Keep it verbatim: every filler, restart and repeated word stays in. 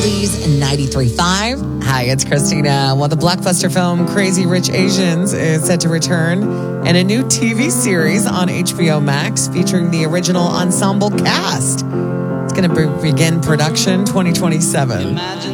Oldies ninety-three point five. Hi, it's Christina. Well, the blockbuster film Crazy Rich Asians is set to return, and a new T V series on H B O Max featuring the original ensemble cast. It's going to be- begin production twenty twenty-seven. Imagine